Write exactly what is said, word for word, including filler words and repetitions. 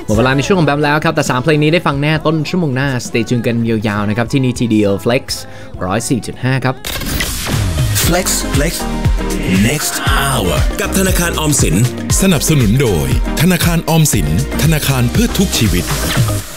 หมดเวลาในช่วงของแบมแล้วครับแต่สามเพลงนี้ได้ฟังแน่ต้นชั่วโมงหน้า Stay tuned กันยาวๆนะครับที่นี่ทีเดียว Flex หนึ่งร้อยสี่จุดห้า ครับ Flex Flex next hour กับธนาคารออมสินสนับสนุนโดยธนาคารออมสินธนาคารเพื่อทุกชีวิต